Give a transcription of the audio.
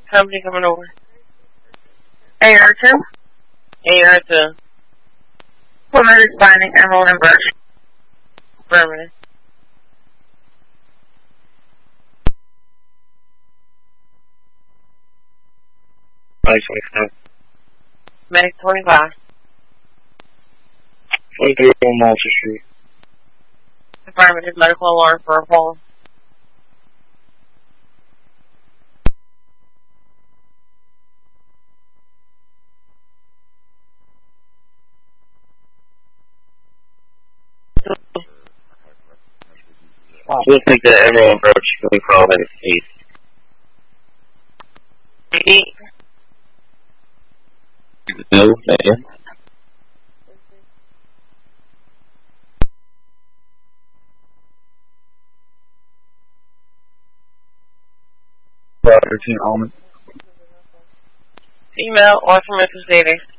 Somebody coming over. AR2? AR2. Plymouth is binding Emerald and Birch. Affirmative. Medic 25. Medic 25. 23 on Malta Street. Affirmative. Medical alarm for a fall. We'll take the Emerald approach. Can we call that east? 8. No, man. Roger, Team Element. Female or from Memphis City.